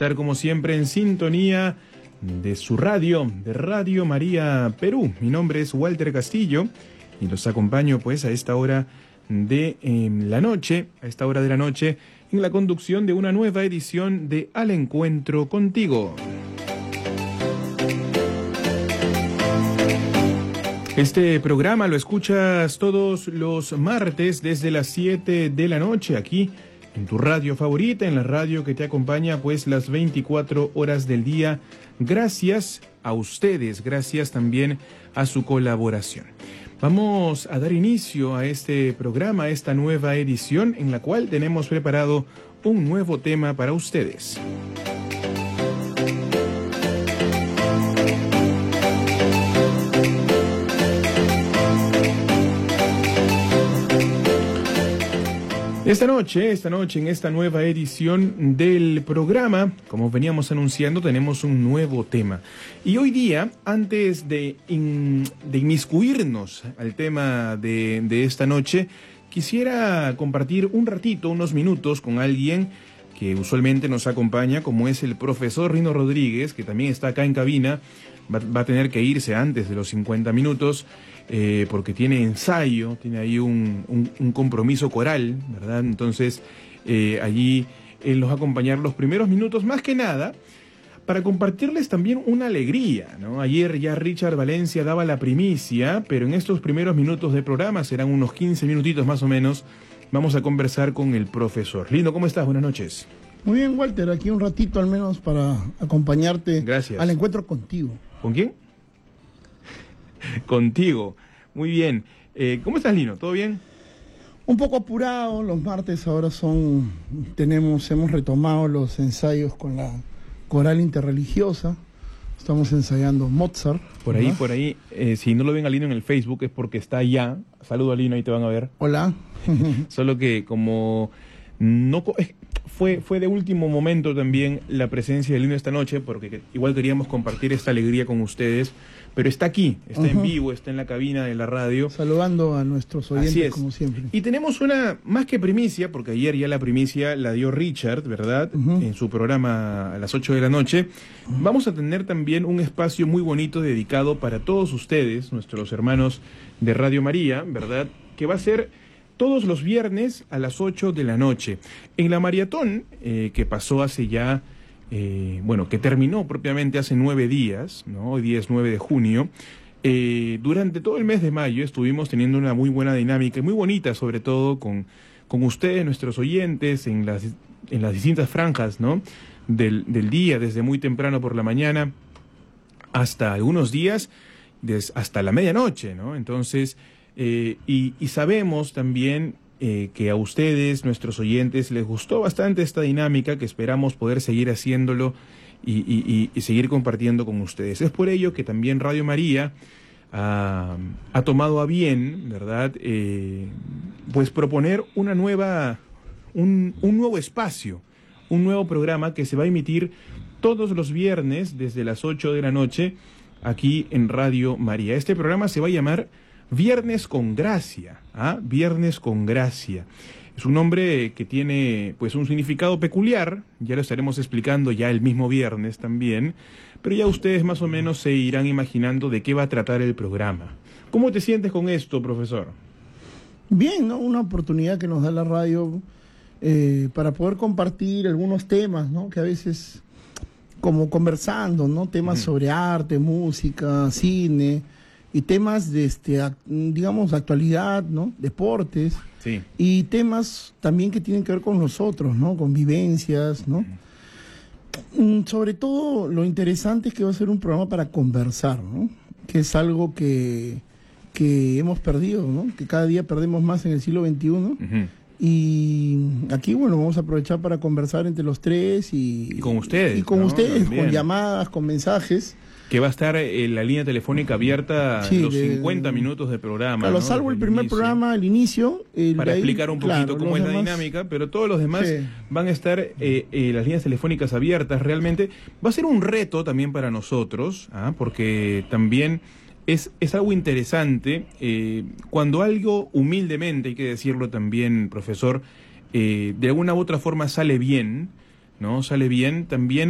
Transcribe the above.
estar como siempre en sintonía de su radio, de Radio María Perú. Mi nombre es Walter Castillo y los acompaño pues a esta hora de la noche, en la conducción de una nueva edición de Al Encuentro Contigo. Este programa lo escuchas todos los martes desde las 7 de la noche aquí en tu radio favorita, en la radio que te acompaña pues las 24 horas del día. Gracias a ustedes, gracias también a su colaboración. Vamos a dar inicio a este programa, a esta nueva edición en la cual tenemos preparado un nuevo tema para ustedes. Esta noche, en esta nueva edición del programa, como veníamos anunciando, tenemos un nuevo tema. Y hoy día, antes de inmiscuirnos al tema de esta noche, quisiera compartir un ratito, unos minutos con alguien que usualmente nos acompaña, como es el profesor Rino Rodríguez, que también está acá en cabina. Va a tener que irse antes de los 50 minutos. Porque tiene ensayo, tiene ahí un compromiso coral, ¿verdad? Entonces, allí él nos va a acompañar los primeros minutos, más que nada, para compartirles también una alegría, ¿no? Ayer ya Richard Valencia daba la primicia, pero en estos primeros minutos de programa, serán unos 15 minutitos más o menos, vamos a conversar con el profesor. Lindo, ¿cómo estás? Buenas noches. Muy bien, Walter, aquí un ratito al menos para acompañarte. Gracias. Al encuentro contigo. ¿Con quién? Contigo. Muy bien. ¿Cómo estás, Lino? ¿Todo bien? Un poco apurado, los martes ahora hemos retomado los ensayos con la coral interreligiosa. Estamos ensayando Mozart. Por ahí, si no lo ven a Lino en el Facebook es porque está allá. Saludo a Lino, ahí te van a ver. Hola. Solo que como no fue de último momento también la presencia de Lino esta noche, porque igual queríamos compartir esta alegría con ustedes, pero está aquí, está en vivo, está en la cabina de la radio. Saludando a nuestros oyentes como siempre. Y tenemos una, más que primicia, porque ayer ya la primicia la dio Richard, ¿verdad? En su programa a las 8 de la noche. Vamos a tener también un espacio muy bonito dedicado para todos ustedes, nuestros hermanos de Radio María, ¿verdad? Que va a ser todos los viernes a las 8 de la noche. En la maratón que pasó hace ya, que terminó propiamente hace 9 días, ¿no? Hoy día es 9 de junio, durante todo el mes de mayo estuvimos teniendo una muy buena dinámica y muy bonita, sobre todo con ustedes, nuestros oyentes, en las distintas franjas, ¿no? del día, desde muy temprano por la mañana hasta algunos días, hasta la medianoche, ¿no? Entonces, y sabemos también que a ustedes, nuestros oyentes, les gustó bastante esta dinámica, que esperamos poder seguir haciéndolo y seguir compartiendo con ustedes. Es por ello que también Radio María ha tomado a bien, ¿verdad?, pues proponer un nuevo espacio, un nuevo programa que se va a emitir todos los viernes desde las 8 de la noche aquí en Radio María. Este programa se va a llamar Viernes con Gracia, Viernes con Gracia. Es un nombre que tiene pues un significado peculiar, ya lo estaremos explicando ya el mismo viernes también, pero ya ustedes más o menos se irán imaginando de qué va a tratar el programa. ¿Cómo te sientes con esto, profesor? Bien, ¿no? Una oportunidad que nos da la radio para poder compartir algunos temas, ¿no? Que a veces, como conversando, ¿no? Temas sobre arte, música, cine, y temas de, digamos, actualidad, ¿no? Deportes. Sí. Y temas también que tienen que ver con nosotros, ¿no? Con vivencias, ¿no? Sobre todo, lo interesante es que va a ser un programa para conversar, ¿no? Que es algo que hemos perdido, ¿no? Que cada día perdemos más en el siglo XXI. Y aquí, bueno, vamos a aprovechar para conversar entre los tres y con ustedes. Y con ustedes, También. con llamadas, con mensajes. Que va a estar la línea telefónica abierta los 50 minutos de programa. Claro, ¿no? salvo el primer programa, al inicio. Para explicar un poquito cómo es la dinámica, pero todos los demás van a estar las líneas telefónicas abiertas. Realmente va a ser un reto también para nosotros, porque también es algo interesante. Cuando algo humildemente, hay que decirlo también, profesor, de alguna u otra forma sale bien, ¿no? Sale bien, también